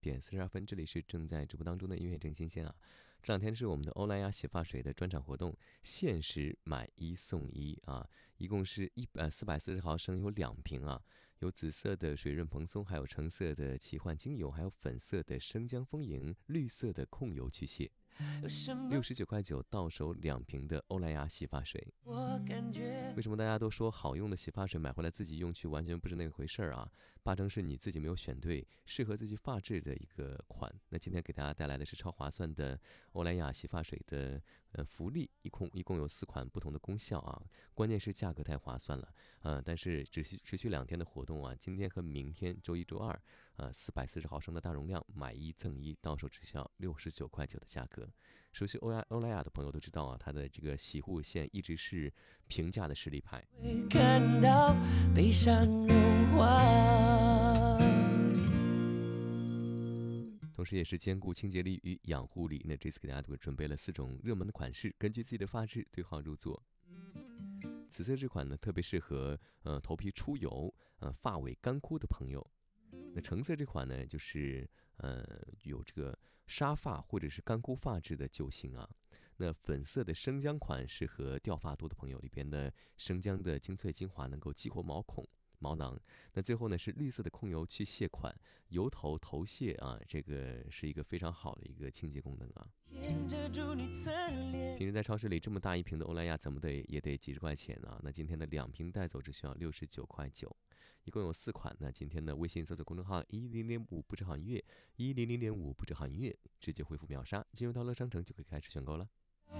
10点42分，这里是正在直播当中的音乐正新鲜啊。这两天是我们的欧莱雅洗发水的专场活动，限时买一送一啊，一共是440毫升，有2瓶啊，有紫色的水润蓬松，还有橙色的奇幻精油，还有粉色的生姜丰盈，绿色的控油去屑。69.9块到手2瓶的欧莱雅洗发水。为什么大家都说好用的洗发水买回来自己用去完全不是那回事儿啊？八成是你自己没有选对适合自己发质的一个款。那今天给大家带来的是超划算的欧莱雅洗发水的福利，一共有4款不同的功效啊。关键是价格太划算了，但是只持续2天的活动啊，今天和明天周一周二，440毫升的大容量买一赠一，到手只需要69.9块的价格。熟悉欧莱雅的朋友都知道啊，它的这个洗护线一直是平价的实力派。看到悲伤融化，同时也是兼顾清洁力与养护力。那这次给大家都准备了4种热门的款式，根据自己的发质对号入座。紫色这款呢，特别适合头皮出油、发尾干枯的朋友。那橙色这款呢，就是有这个沙发或者是干枯发质的救星啊。那粉色的生姜款适合掉发多的朋友，里边的生姜的精粹精华能够激活毛囊。那最后呢是绿色的控油去屑款，油头头屑啊，这个是一个非常好的一个清洁功能啊。平时在超市里这么大一瓶的欧莱雅怎么也得几十块钱啊，那今天的2瓶带走只需要69.9块，一共有4款。那今天的微信搜索公众号1005不止好音乐，1005不止好音乐，直接回复秒杀，进入到乐商城就可以开始选购了。